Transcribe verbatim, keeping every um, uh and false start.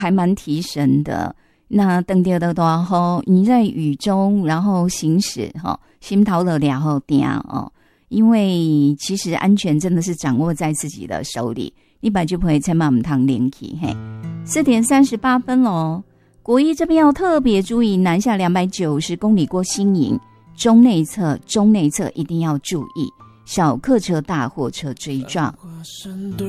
还蛮提神的。那等到的大雨，你在雨中然后行驶哈，心头了了后定哦，因为其实安全真的是掌握在自己的手里，你把就不会千万唔通灵起嘿。四点三十八分喽，国一这边要特别注意，南下两百九十公里过新营，中内侧中内侧一定要注意，小客车大货车追撞。